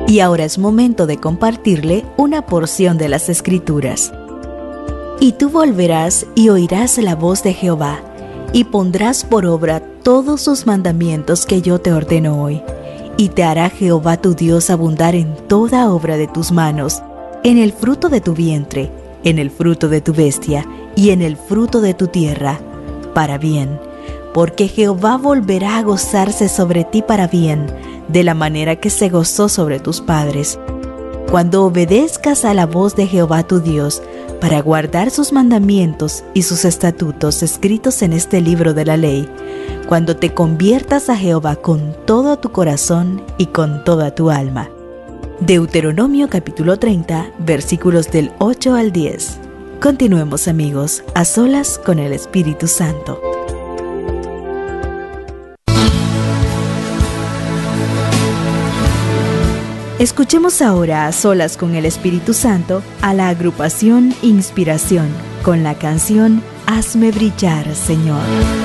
Y ahora es momento de compartirle una porción de las Escrituras. Y tú volverás y oirás la voz de Jehová, y pondrás por obra todos sus mandamientos que yo te ordeno hoy. Y te hará Jehová tu Dios abundar en toda obra de tus manos, en el fruto de tu vientre, en el fruto de tu bestia, y en el fruto de tu tierra, para bien. Porque Jehová volverá a gozarse sobre ti para bien, de la manera que se gozó sobre tus padres. Cuando obedezcas a la voz de Jehová tu Dios, para guardar sus mandamientos y sus estatutos escritos en este libro de la ley, cuando te conviertas a Jehová con todo tu corazón y con toda tu alma. Deuteronomio capítulo 30, versículos del 8 al 10. Continuemos, amigos, a solas con el Espíritu Santo. Escuchemos ahora, a solas con el Espíritu Santo, a la agrupación Inspiración, con la canción Hazme brillar, Señor.